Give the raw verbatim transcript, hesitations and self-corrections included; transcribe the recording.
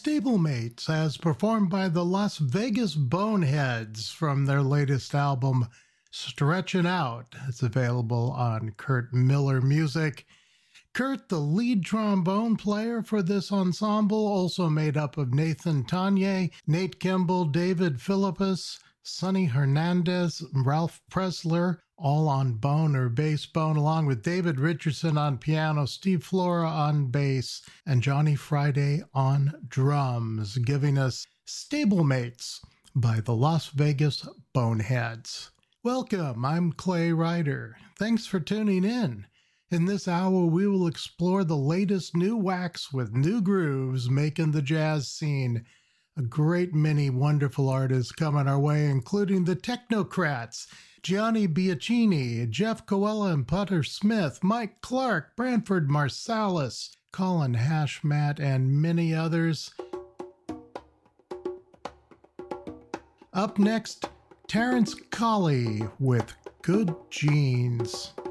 Stablemates as performed by the Las Vegas Boneheads from their latest album, Stretchin' Out. It's available on Kurt Miller Music. Kurt, the lead trombone player for this ensemble, also made up of Nathan Tanye, Nate Kimball, David Philippus, Sonny Hernandez, Ralph Pressler, all on bone or bass bone, along with David Richardson on piano, Steve Flora on bass, and Johnny Friday on drums, giving us Stablemates by the Las Vegas Boneheads. Welcome, I'm Clay Ryder. Thanks for tuning in. In this hour, we will explore the latest new wax with new grooves making the jazz scene. A great many wonderful artists coming our way, including the Technocrats, Gianni Biacchini, Jeff Coella and Putter Smith, Mike Clark, Branford Marsalis, Colin Hashmat, and many others. Up next, Terence Colley with Good Genes.